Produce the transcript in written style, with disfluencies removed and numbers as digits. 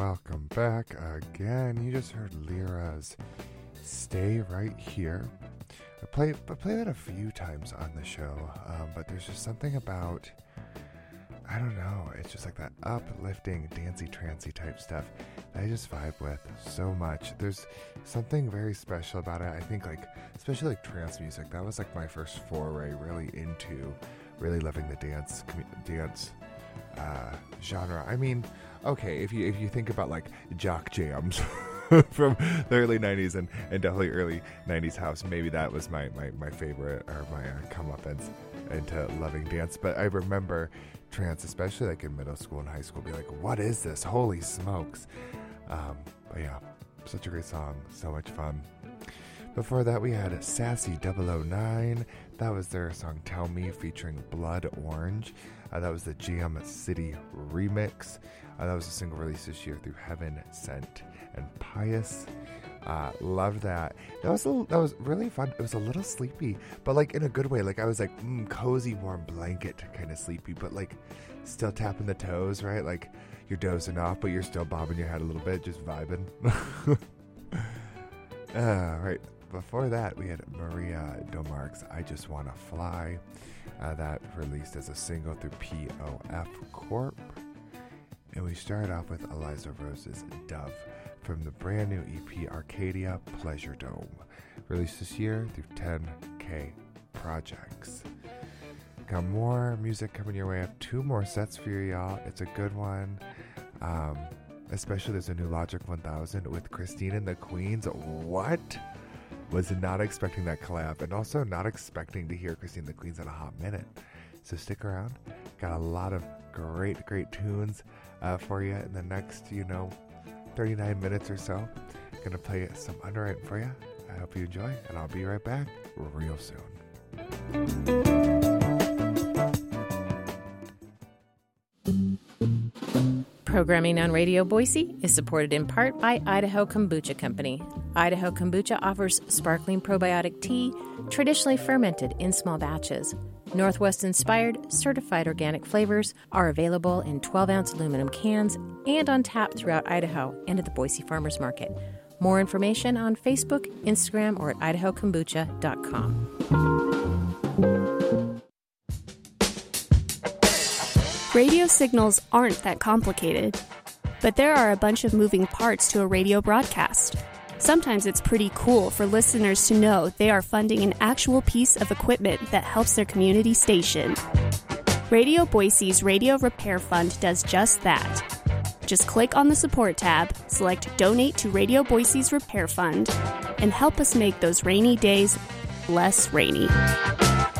welcome back again. You just heard Lyra's Stay Right Here. I play that a few times on the show, but there's just something about, I don't know, it's just like that uplifting, dancey-trancy type stuff that I just vibe with so much. There's something very special about it. I think, like, especially like trance music, that was like my first foray really into really loving the dance genre. I mean, okay, if you think about like jock jams from the early 90s and definitely early 90s house, maybe that was my favorite, or my comeuppance into loving dance. But I remember trance, especially like in middle school and high school, be like, what is this? Holy smokes. But yeah, such a great song, so much fun. Before that, we had Sassy 009. That was their song Tell Me featuring Blood Orange. That was the Jam City remix. That was a single released this year through Heaven Sent and Pious. Loved that. That was really fun. It was a little sleepy, but like in a good way. Like I was like cozy, warm blanket kind of sleepy, but like still tapping the toes, right? Like you're dozing off, but you're still bobbing your head a little bit, just vibing. Right. Before that, we had Maria Domark's I Just Wanna Fly. That released as a single through POF Corp. And we started off with Eliza Rose's Dove from the brand new EP Arcadia Pleasure Dome, released this year through 10K Projects. Got more music coming your way. I have 2 more sets for you, y'all. It's a good one. Especially there's a new Logic 1000 with Christine and the Queens. What? Was not expecting that collab, and also not expecting to hear Christine and the Queens in a hot minute. So stick around. Got a lot of great tunes for you in the next, 39 minutes or so. Gonna play some Underwrite for you. I hope you enjoy, and I'll be right back real soon. Programming on Radio Boise is supported in part by Idaho Kombucha Company. Idaho Kombucha offers sparkling probiotic tea, traditionally fermented in small batches. Northwest-inspired, certified organic flavors are available in 12-ounce aluminum cans and on tap throughout Idaho and at the Boise Farmers Market. More information on Facebook, Instagram, or at idahokombucha.com. Radio signals aren't that complicated, but there are a bunch of moving parts to a radio broadcast. Sometimes it's pretty cool for listeners to know they are funding an actual piece of equipment that helps their community station. Radio Boise's Radio Repair Fund does just that. Just click on the support tab, select Donate to Radio Boise's Repair Fund, and help us make those rainy days less rainy.